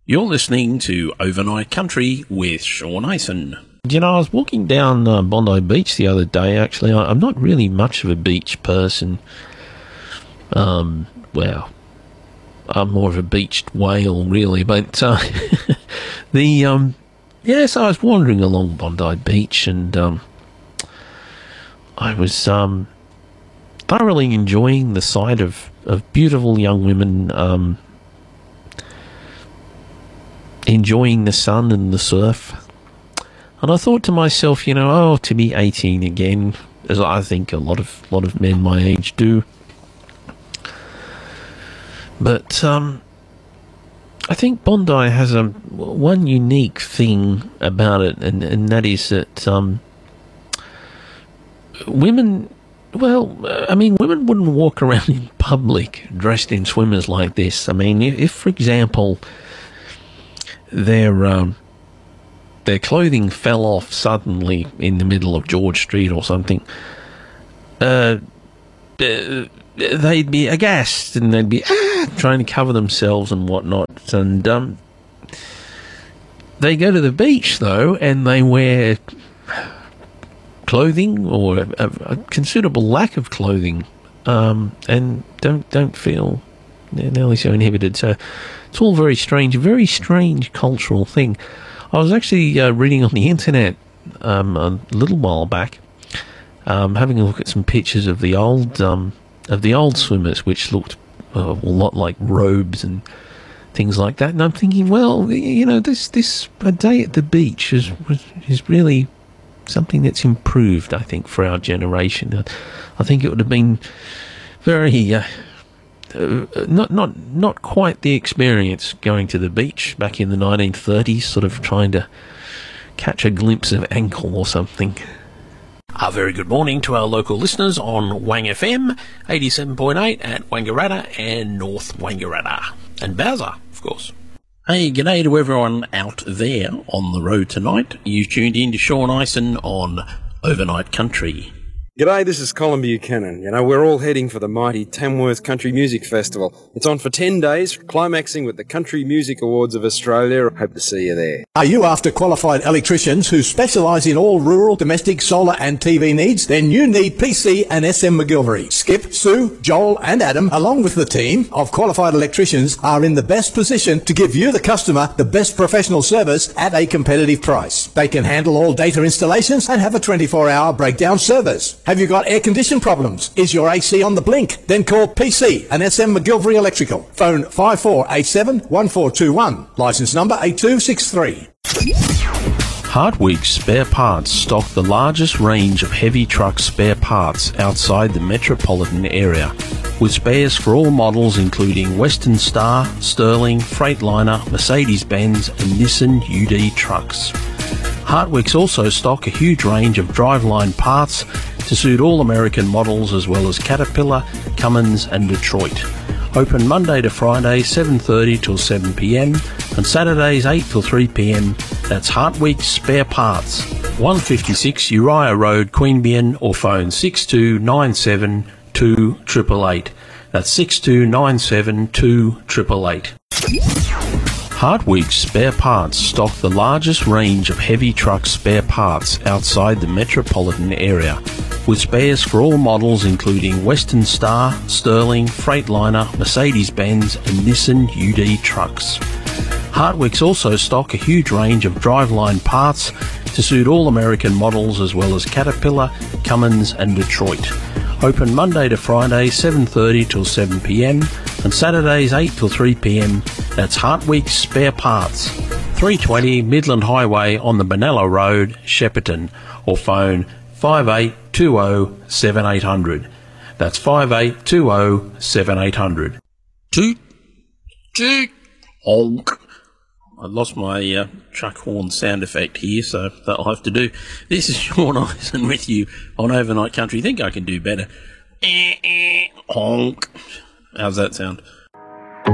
You're listening to Overnight Country with Sean Asen. You know, I was walking down Bondi Beach the other day, actually. I'm not really much of a beach person. Well, I'm more of a beached whale, really. But, so I was wandering along Bondi Beach and I was thoroughly enjoying the sight of beautiful young women enjoying the sun and the surf. And I thought to myself, you know, to be 18 again, as I think a lot of men my age do. But I think Bondi has one unique thing about it, and that is that women wouldn't walk around in public dressed in swimmers like this. I mean, if for example, their clothing fell off suddenly in the middle of George Street or something, they'd be aghast and they'd be trying to cover themselves and whatnot. And they go to the beach though, and they wear clothing or a considerable lack of clothing, and don't feel nearly so inhibited. So it's all very strange, a very strange cultural thing. I was actually reading on the internet a little while back, having a look at some pictures of the old swimmers, which looked a lot like robes and things like that. And I'm thinking, well, you know, this a day at the beach is really something that's improved, I think, for our generation. I think it would have been very not quite the experience going to the beach back in the 1930s, sort of trying to catch a glimpse of ankle or something. A very good morning to our local listeners on Wang FM 87.8 at Wangaratta and North Wangaratta, and Bowser, of course. Hey, g'day to everyone out there on the road tonight. You've tuned in to Sean Asen on Overnight Country. G'day, this is Colin Buchanan. You know, we're all heading for the mighty Tamworth Country Music Festival. It's on for 10 days, climaxing with the Country Music Awards of Australia. Hope to see you there. Are you after qualified electricians who specialise in all rural, domestic, solar and TV needs? Then you need PC and SM McGilvery. Skip, Sue, Joel and Adam, along with the team of qualified electricians, are in the best position to give you, the customer, the best professional service at a competitive price. They can handle all data installations and have a 24-hour breakdown service. Have you got air condition problems? Is your AC on the blink? Then call PC and SM McGilvery Electrical. Phone 5487 1421. Licence number 8263. Hartwig Spare Parts stock the largest range of heavy truck spare parts outside the metropolitan area, with spares for all models including Western Star, Sterling, Freightliner, Mercedes-Benz and Nissan UD trucks. Hartwigs also stock a huge range of driveline parts to suit all American models, as well as Caterpillar, Cummins and Detroit. Open Monday to Friday 7:30 till 7 p.m. and Saturdays 8 till 3 p.m. That's Hartwig Spare Parts, 156 Uriah Road, Queanbeyan, or phone 6297 2888. That's 6297 2888. Hartwig Spare Parts stock the largest range of heavy truck spare parts outside the metropolitan area, with spares for all models including Western Star, Sterling, Freightliner, Mercedes-Benz and Nissan UD trucks. Hartwigs also stock a huge range of driveline parts to suit all American models, as well as Caterpillar, Cummins and Detroit. Open Monday to Friday 7:30 till 7 p.m. and Saturdays 8 till 3 p.m. That's Hartwig Spare Parts, 320 Midland Highway on the Benalla Road, Shepparton, or phone 5820 7800. That's 5820 7800. Toot, toot, honk. I lost my truck horn sound effect here, so that'll have to do. This is Sean Asen with you on Overnight Country. Think I can do better. Honk. How's that sound?